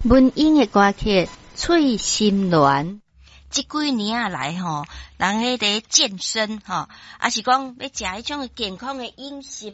文英的歌曲《翠心鸾》。 即几年啊来吼，人迄个健身吼，还是讲要食迄种健康的饮食